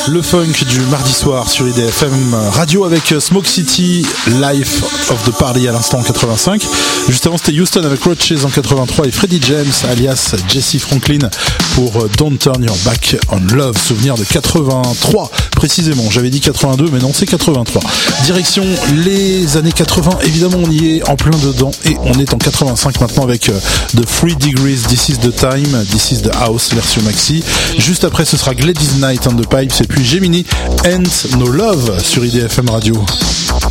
Le funk du mardi soir sur IDFM Radio avec Smoke City, Life of the Party à l'instant en 85. Juste avant c'était Houston avec Roaches en 83 et Freddie James alias Jesse Franklin pour Don't Turn Your Back on Love, souvenir de 83 précisément. J'avais dit 82 mais non c'est 83. Direction les années 80, évidemment on y est en plein dedans et on est en 85 maintenant avec The 3 Degrees, This is the Time, This is the House version maxi. Juste après ce sera Gladys Knight and the Pipes et puis Gemini and No Love sur IDFM Radio.